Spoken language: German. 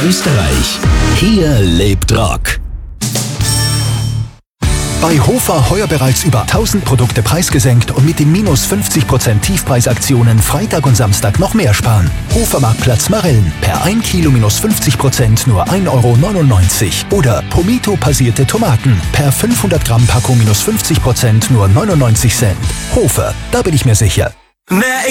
Österreich. Hier lebt Rock. Bei Hofer heuer bereits über 1000 Produkte preisgesenkt und mit den minus 50% Tiefpreisaktionen Freitag und Samstag noch mehr sparen. Hofermarktplatz Marillen. Per 1 Kilo minus 50% nur 1,99 € Oder Pomito passierte Tomaten. Per 500 Gramm Packung minus 50% nur 99 Cent. Hofer, da bin ich mir sicher.